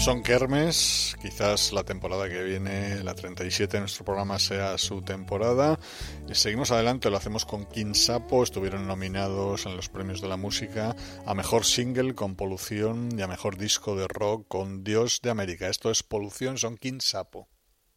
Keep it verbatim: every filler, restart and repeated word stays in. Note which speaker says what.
Speaker 1: Son Kermes, quizás la temporada que viene, la treinta y siete de nuestro programa, sea su temporada. Y seguimos adelante, lo hacemos con King Sapo. Estuvieron nominados en los premios de la música a Mejor Single con Polución y a Mejor Disco de Rock con Dios de América. Esto es Polución, son King Sapo.